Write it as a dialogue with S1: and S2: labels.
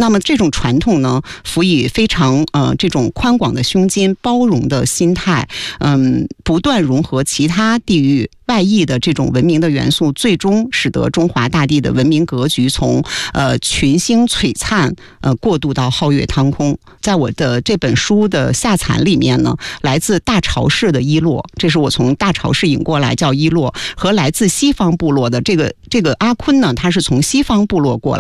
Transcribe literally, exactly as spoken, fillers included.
S1: 那么这种传统呢，辅以非常呃这种宽广的胸襟、包容的心态，嗯，不断融合其他地域外溢的这种文明的元素，最终使得中华大地的文明格局从呃群星璀璨呃过渡到皓月当空。在我的这本书的下残里面呢，来自大潮氏的伊洛，这是我从大潮氏引过来叫伊洛，和来自西方部落的这个这个阿坤呢，他是从西方部落过来。